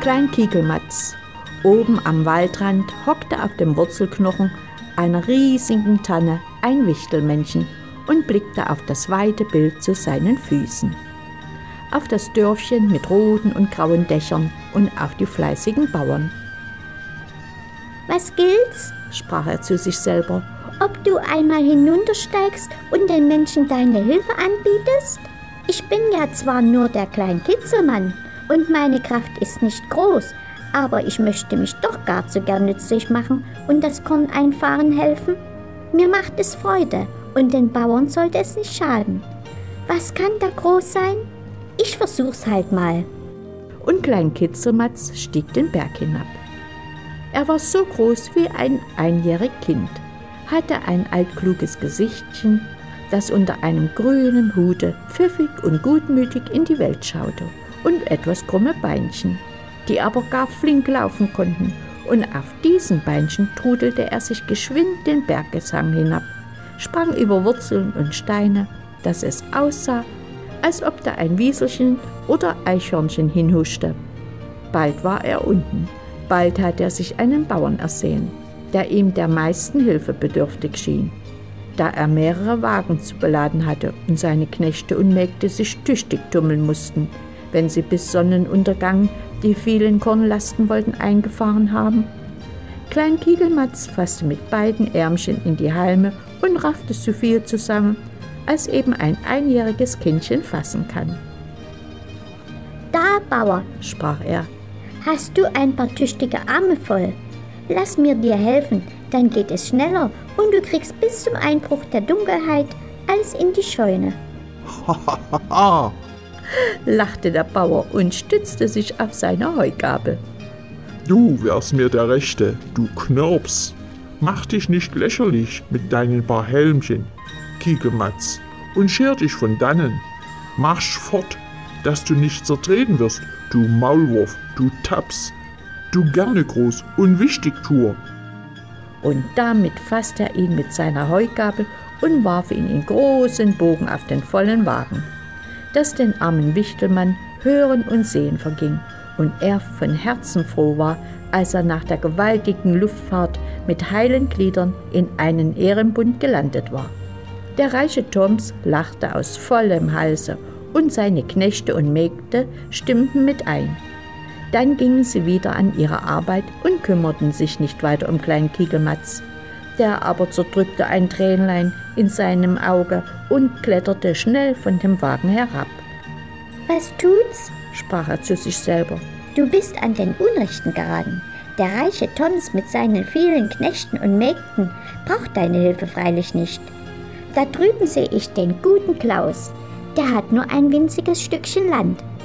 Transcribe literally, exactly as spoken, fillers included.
Klein Kiegelmatz. Oben am Waldrand hockte auf dem Wurzelknochen einer riesigen Tanne ein Wichtelmännchen und blickte auf das weite Bild zu seinen Füßen. Auf das Dörfchen mit roten und grauen Dächern und auf die fleißigen Bauern. Was gilt's? Sprach er zu sich selber. Ob du einmal hinuntersteigst und den Menschen deine Hilfe anbietest? Ich bin ja zwar nur der kleine Kitzelmann und meine Kraft ist nicht groß, aber ich möchte mich doch gar zu gern nützlich machen und das Korn einfahren helfen. Mir macht es Freude und den Bauern sollte es nicht schaden. Was kann da groß sein? Ich versuch's halt mal. Und Klein Kitzelmatz stieg den Berg hinab. Er war so groß wie ein einjährig Kind, hatte ein altkluges Gesichtchen, das unter einem grünen Hute pfiffig und gutmütig in die Welt schaute, und etwas krumme Beinchen, die aber gar flink laufen konnten, und auf diesen Beinchen trudelte er sich geschwind den Bergeshang hinab, sprang über Wurzeln und Steine, dass es aussah, als ob da ein Wieselchen oder Eichhörnchen hinhuschte. Bald war er unten, bald hatte er sich einen Bauern ersehen, der ihm der meisten Hilfe bedürftig schien, da er mehrere Wagen zu beladen hatte und seine Knechte und Mägde sich tüchtig tummeln mussten, wenn sie bis Sonnenuntergang die vielen Kornlasten wollten eingefahren haben. Klein Kiegelmatz fasste mit beiden Ärmchen in die Halme und raffte so viel zusammen, als eben ein einjähriges Kindchen fassen kann. Da, Bauer, sprach er, hast du ein paar tüchtige Arme voll. Lass mir dir helfen, dann geht es schneller und du kriegst bis zum Einbruch der Dunkelheit alles in die Scheune. Hahaha, lachte der Bauer und stützte sich auf seine Heugabel. du wärst mir der Rechte, du Knirps. Mach dich nicht lächerlich mit deinen paar Helmchen, Kiegelmatz, und scher dich von dannen. Marsch fort, dass du nicht zertreten wirst, du Maulwurf, du Taps, du gerne groß und Wichtigtuer. Und damit fasste er ihn mit seiner Heugabel und warf ihn in großen Bogen auf den vollen Wagen, dass den armen Wichtelmann Hören und Sehen verging und er von Herzen froh war, als er nach der gewaltigen Luftfahrt mit heilen Gliedern in einen Ehrenbund gelandet war. Der reiche Thoms lachte aus vollem Halse und seine Knechte und Mägde stimmten mit ein. Dann gingen sie wieder an ihre Arbeit und kümmerten sich nicht weiter um Klein Kiegelmatz. Der aber zerdrückte ein Tränlein in seinem Auge und kletterte schnell von dem Wagen herab. Was tut's? Sprach er zu sich selber. Du bist an den Unrechten geraten. Der reiche Tons mit seinen vielen Knechten und Mägden braucht deine Hilfe freilich nicht. Da drüben sehe ich den guten Klaus. Der hat nur ein winziges Stückchen Land.